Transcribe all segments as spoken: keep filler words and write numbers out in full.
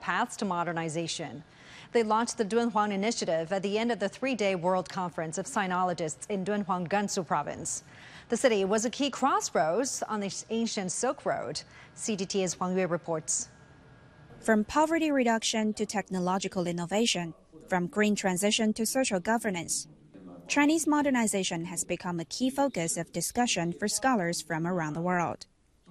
paths to modernization. They launched the Dunhuang Initiative at the end of the three-day World Conference of Sinologists in Dunhuang, Gansu Province. The city was a key crossroads on the ancient Silk Road. C G T's Huang Yue reports. From poverty reduction to technological innovation, from green transition to social governance, Chinese modernization has become a key focus of discussion for scholars from around the world.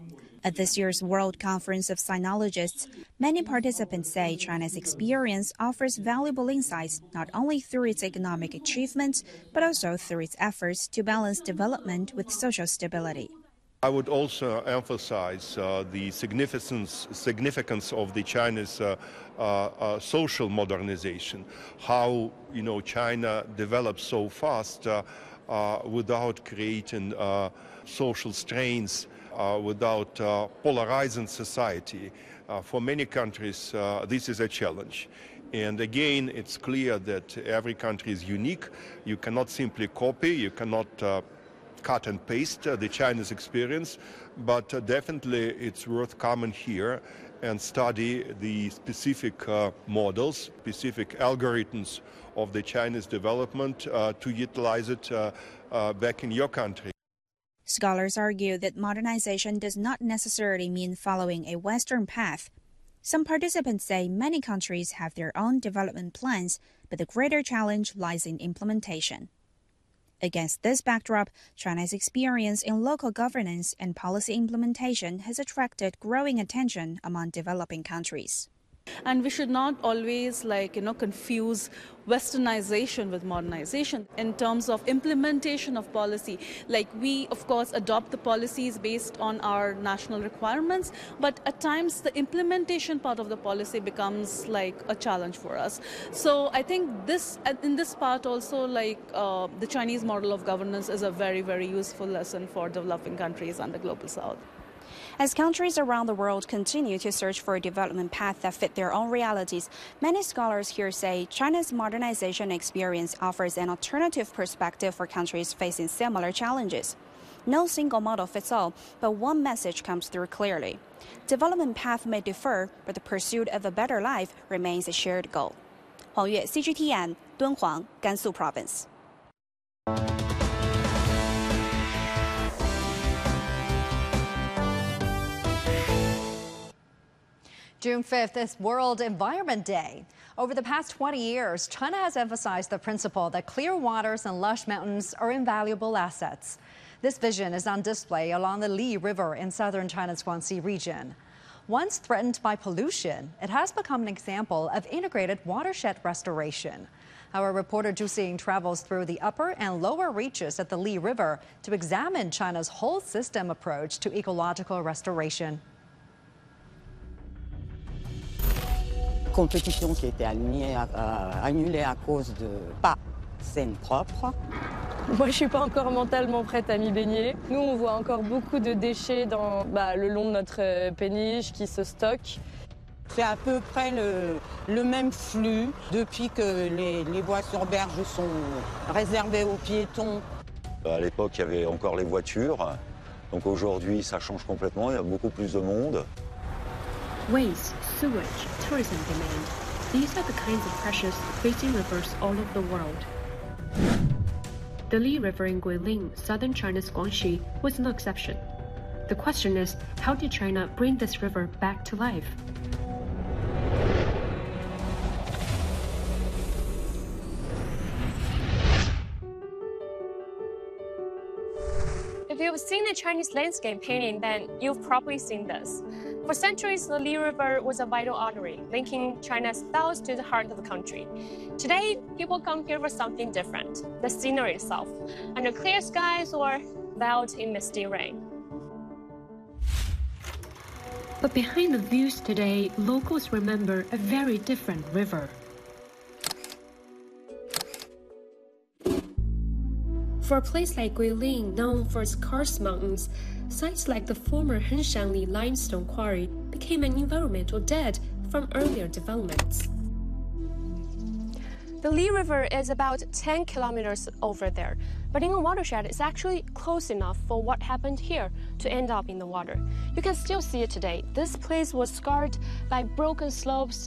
At this year's World Conference of Sinologists, many participants say China's experience offers valuable insights not only through its economic achievements, but also through its efforts to balance development with social stability. I would also emphasize uh, the significance, significance of the China's uh, uh, uh, social modernization, how you know China develops so fast uh, uh, without creating uh, social strains, uh, without uh, polarizing society. Uh, for many countries, uh, this is a challenge. And again, it's clear that every country is unique. You cannot simply copy, you cannot uh, cut and paste uh, the Chinese experience, but uh, definitely it's worth coming here and study the specific uh, models, specific algorithms of the Chinese development uh, to utilize it uh, uh, back in your country. Scholars argue that modernization does not necessarily mean following a Western path. Some participants say many countries have their own development plans, but the greater challenge lies in implementation. Against this backdrop, China's experience in local governance and policy implementation has attracted growing attention among developing countries. And we should not always, like, you know, confuse Westernization with modernization in terms of implementation of policy. Like, we, of course, adopt the policies based on our national requirements, but at times the implementation part of the policy becomes like a challenge for us. So I think this, in this part also, like uh, the Chinese model of governance is a very, very useful lesson for developing countries and the global south. As countries around the world continue to search for a development path that fit their own realities, many scholars here say China's modernization experience offers an alternative perspective for countries facing similar challenges. No single model fits all, but one message comes through clearly. Development path may differ, but the pursuit of a better life remains a shared goal. Huang Yue, C G T N, Dunhuang, Gansu Province. June fifth is World Environment Day. Over the past twenty years, China has emphasized the principle that clear waters and lush mountains are invaluable assets. This vision is on display along the Li River in southern China's Guangxi region. Once threatened by pollution, it has become an example of integrated watershed restoration. Our reporter Zhu Xing travels through the upper and lower reaches at the Li River to examine China's whole system approach to ecological restoration. Compétition qui a été annulée à, euh, annulée à cause de pas Seine propre. Moi, je suis pas encore mentalement prête à m'y baigner. Nous, on voit encore beaucoup de déchets dans, bah, le long de notre péniche qui se stockent. C'est à peu près le, le même flux depuis que les, les voies sur berge sont réservées aux piétons. À l'époque, il y avait encore les voitures. Donc aujourd'hui, ça change complètement. Il y a beaucoup plus de monde. Waste, sewage, tourism demand. These are the kinds of pressures facing rivers all over the world. The Li River in Guilin, southern China's Guangxi, was no exception. The question is, how did China bring this river back to life? If you've seen a Chinese landscape painting, then you've probably seen this. For centuries, the Li River was a vital artery, linking China's south to the heart of the country. Today, people come here for something different, the scenery itself, under clear skies or veiled in misty rain. But behind the views today, locals remember a very different river. For a place like Guilin, known for its karst mountains, sites like the former Henshanli limestone quarry became an environmental dead from earlier developments. The Li River is about ten kilometers over there, but in a watershed, it's actually close enough for what happened here to end up in the water. You can still see it today. This place was scarred by broken slopes